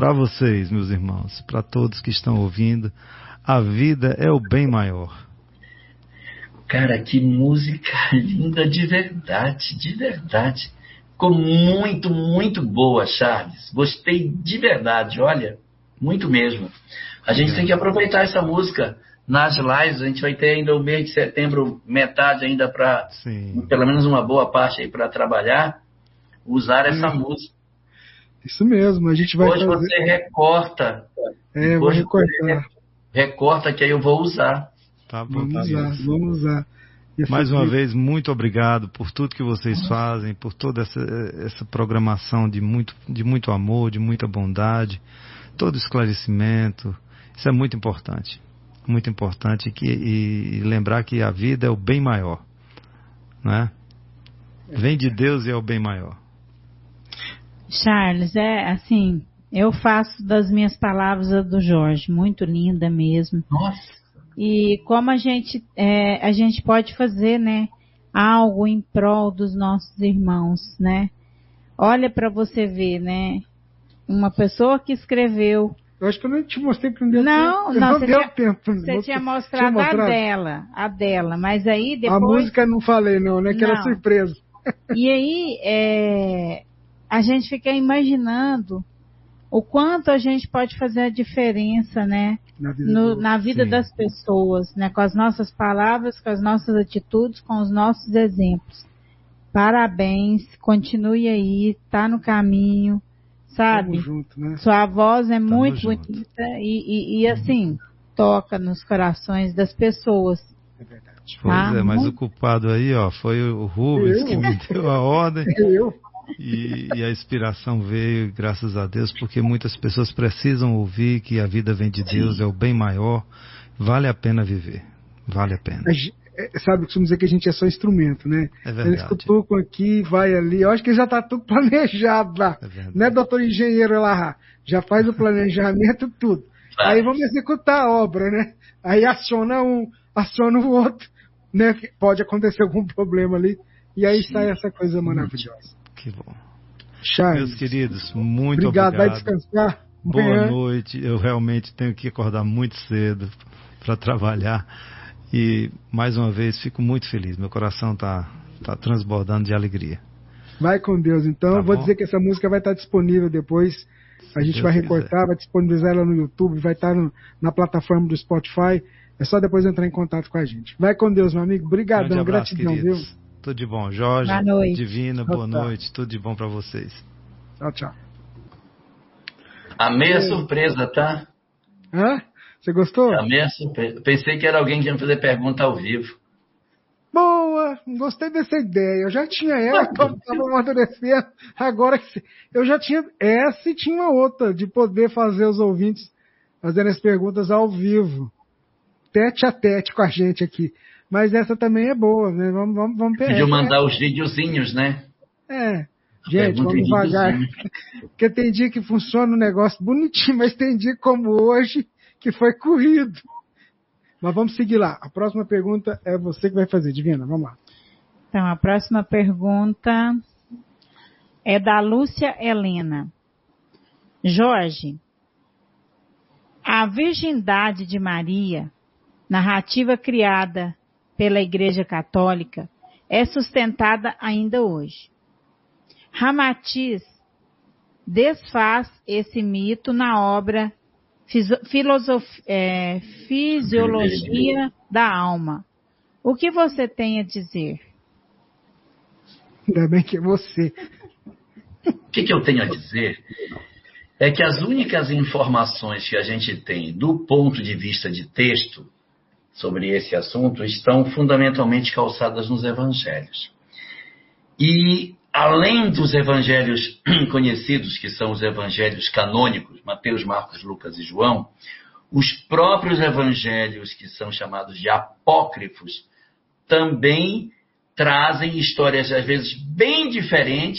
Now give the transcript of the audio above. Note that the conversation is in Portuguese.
Para vocês, meus irmãos, para todos que estão ouvindo, a vida é o bem maior. Cara, que música linda de verdade, de verdade. Ficou muito, muito boa, Charles. Gostei de verdade, olha, muito mesmo. A gente tem que aproveitar essa música nas lives. A gente vai ter ainda o mês de setembro, metade ainda para, pelo menos uma boa parte aí para trabalhar, usar essa música. Isso mesmo, a gente vai hoje fazer... você recorta. Vou recortar. Recorta que aí eu vou usar. Tá bom, vamos usar. Mais uma vez, muito obrigado por tudo que vocês fazem, por toda essa programação de muito amor, de muita bondade, todo esclarecimento. Isso é muito importante. Muito importante. E lembrar que a vida é o bem maior. Né? Vem de Deus e é o bem maior. Charles, assim, eu faço das minhas palavras a do Jorge. Muito linda mesmo. Nossa! E como a gente pode fazer, né, algo em prol dos nossos irmãos, né? Olha para você ver, né? Uma pessoa que escreveu. Eu acho que eu não te mostrei que não deu tempo. Não deu tempo. Você tinha mostrado a dela, mas aí depois... A música não falei não, né? Que era surpresa. E aí, a gente fica imaginando o quanto a gente pode fazer a diferença, né? Na vida das pessoas, né? Com as nossas palavras, com as nossas atitudes, com os nossos exemplos. Parabéns, continue aí, tá no caminho, sabe? Tamo junto, né? Sua voz é muito bonita e assim, toca nos corações das pessoas. É verdade. Pois mas o culpado aí, foi o Rubens que me deu a ordem. E a inspiração veio, graças a Deus, porque muitas pessoas precisam ouvir que a vida vem de Deus, é o bem maior, vale a pena viver, vale a pena. Sabe, costumamos dizer que a gente é só instrumento, né? É verdade. Ele escutou com aqui, vai ali, eu acho que já está tudo planejado lá, né, doutor engenheiro lá, já faz o planejamento, tudo. Aí vamos executar a obra, né? Aí aciona um, aciona o outro, né? Pode acontecer algum problema ali, e aí sai essa coisa maravilhosa. Que bom. Charles, meus queridos, muito obrigado. Vai descansar. Boa noite. Eu realmente tenho que acordar muito cedo para trabalhar. E, mais uma vez, fico muito feliz. Meu coração tá transbordando de alegria. Vai com Deus, então. Vou dizer que essa música vai estar disponível depois. A gente vai recortar, vai disponibilizar ela no YouTube, vai estar na plataforma do Spotify. É só depois entrar em contato com a gente. Vai com Deus, meu amigo. Obrigadão, gratidão, viu? Tudo de bom. Jorge, boa noite. Divina, boa noite. Tudo de bom para vocês. Tchau, tchau. Amei a surpresa, tá? Hã? Você gostou? Amei a surpresa. Pensei que era alguém que ia fazer pergunta ao vivo. Boa! Gostei dessa ideia. Eu já tinha essa, estava amadurecendo. Agora eu já tinha essa e tinha outra, de poder fazer os ouvintes fazendo as perguntas ao vivo. Tete a tete com a gente aqui. Mas essa também é boa, né? Vamos pegar. Podia mandar os videozinhos, né? Gente, vamos devagar. Porque tem dia que funciona um negócio bonitinho, mas tem dia como hoje que foi corrido. Mas vamos seguir lá. A próxima pergunta é você que vai fazer, Divina. Vamos lá. Então, a próxima pergunta é da Lúcia Helena. Jorge, a virgindade de Maria, narrativa criada pela Igreja Católica, é sustentada ainda hoje. Ramatiz desfaz esse mito na obra Fisiologia da Alma. O que você tem a dizer? Ainda bem que é você. O que eu tenho a dizer é que as únicas informações que a gente tem do ponto de vista de texto sobre esse assunto estão fundamentalmente calçadas nos evangelhos. E, além dos evangelhos conhecidos, que são os evangelhos canônicos, Mateus, Marcos, Lucas e João, os próprios evangelhos que são chamados de apócrifos também trazem histórias, às vezes, bem diferentes